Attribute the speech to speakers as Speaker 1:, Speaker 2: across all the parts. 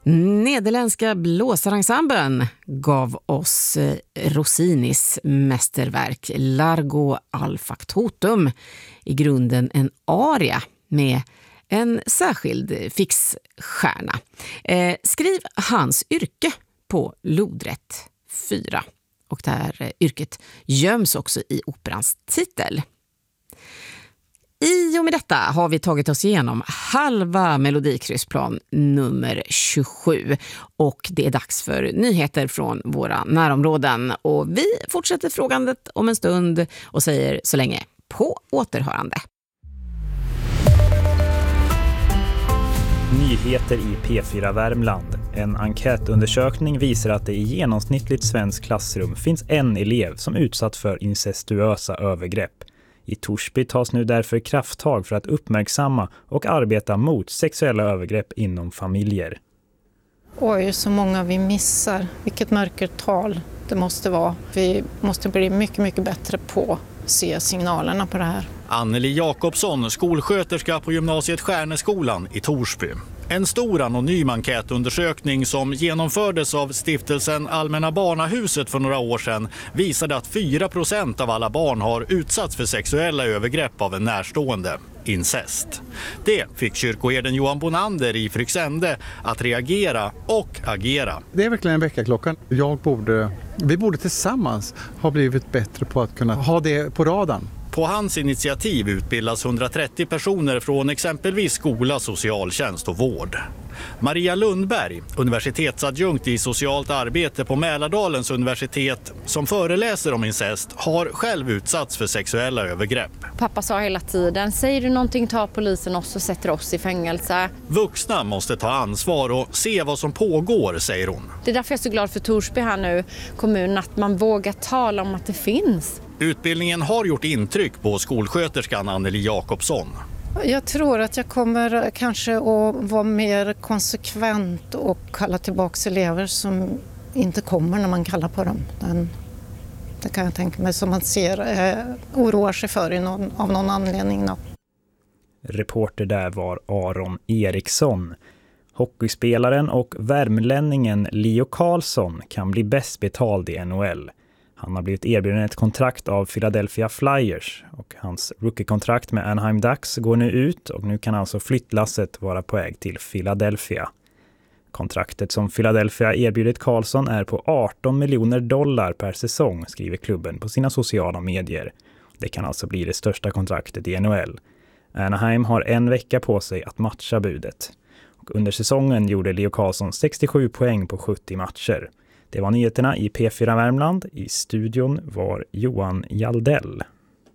Speaker 1: Nederländska blåsarensemblen gav oss Rossinis mästerverk Largo al Factotum, i grunden en aria med en särskild fixstjärna. Skriv hans yrke på lodrätt 4, och det här yrket göms också i operans titel. I och med detta har vi tagit oss igenom halva Melodikryssplan nummer 27, och det är dags för nyheter från våra närområden. Och vi fortsätter frågandet om en stund och säger så länge på återhörande.
Speaker 2: Nyheter i P4 Värmland. En enkätundersökning visar att det i genomsnittligt svenskt klassrum finns en elev som utsatt för incestuösa övergrepp. I Torsby tas nu därför krafttag för att uppmärksamma och arbeta mot sexuella övergrepp inom familjer.
Speaker 3: Oj, så många vi missar. Vilket mörkertal det måste vara. Vi måste bli mycket, mycket bättre på att se signalerna på det här.
Speaker 4: Anneli Jakobsson, skolsköterska på gymnasiet Stjärneskolan i Torsby. En stor anonym enkätundersökning som genomfördes av stiftelsen Allmänna Barnahuset för några år sedan visade att 4% av alla barn har utsatts för sexuella övergrepp av en närstående, incest. Det fick kyrkoherden Johan Bonander i Fryksände att reagera och agera.
Speaker 5: Det är verkligen en väckarklocka. Vi borde tillsammans ha blivit bättre på att kunna ha det på radarn.
Speaker 4: På hans initiativ utbildas 130 personer från exempelvis skola, socialtjänst och vård. Maria Lundberg, universitetsadjunkt i socialt arbete på Mälardalens universitet, som föreläser om incest, har själv utsatts för sexuella övergrepp.
Speaker 6: Pappa sa hela tiden, säger du någonting, ta polisen oss och sätter oss i fängelse.
Speaker 4: Vuxna måste ta ansvar och se vad som pågår, säger hon.
Speaker 6: Det är därför jag är så glad för Torsby här nu, kommunen, att man vågar tala om att det finns.
Speaker 4: Utbildningen har gjort intryck på skolsköterskan Anneli Jakobsson.
Speaker 3: Jag tror att jag kommer kanske att vara mer konsekvent och kalla tillbaka elever som inte kommer när man kallar på dem. Det kan jag tänka mig, som man ser oroar sig för av någon anledning. Då.
Speaker 2: Reporter där var Aron Eriksson. Hockeyspelaren och värmlänningen Leo Karlsson kan bli bäst betald i NHL. Han har blivit erbjuden ett kontrakt av Philadelphia Flyers, och hans rookie-kontrakt med Anaheim Ducks går nu ut, och nu kan alltså flyttlasset vara på väg till Philadelphia. Kontraktet som Philadelphia erbjudit Karlsson är på $18 miljoner per säsong, skriver klubben på sina sociala medier. Det kan alltså bli det största kontraktet i NHL. Anaheim har en vecka på sig att matcha budet. Och under säsongen gjorde Leo Karlsson 67 poäng på 70 matcher. Det var nyheterna i P4 Värmland. I studion var Johan Jaldell.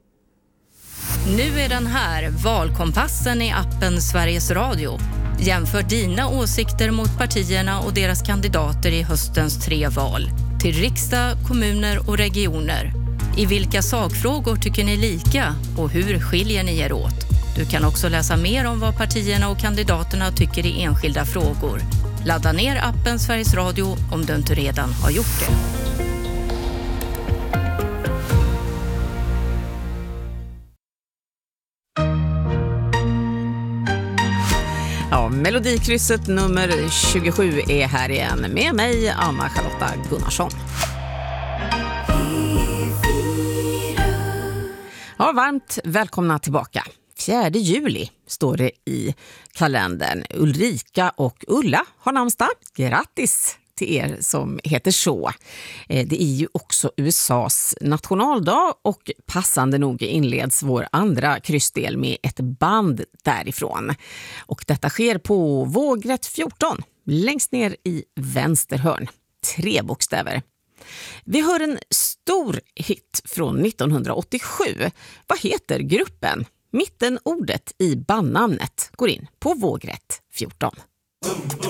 Speaker 7: Nu är den här, valkompassen i appen Sveriges Radio. Jämför dina åsikter mot partierna och deras kandidater i höstens 3 val. Till riksdag, kommuner och regioner. I vilka sakfrågor tycker ni lika och hur skiljer ni er åt? Du kan också läsa mer om vad partierna och kandidaterna tycker i enskilda frågor. Ladda ner appen Sveriges Radio om du inte redan har gjort det.
Speaker 1: Ja, Melodikrysset nummer 27 är här igen med mig, Anna-Charlotta Gunnarsson. Ja, varmt välkomna tillbaka. 4 juli står det i kalendern. Ulrika och Ulla har namnsdag. Grattis till er som heter så. Det är ju också USAs nationaldag, och passande nog inleds vår andra kryssdel med ett band därifrån. Och detta sker på vågrätt 14, längst ner i vänster hörn. 3 bokstäver. Vi hör en stor hit från 1987. Vad heter gruppen? Mittenordet i bandnamnet går in på vågrätt 14.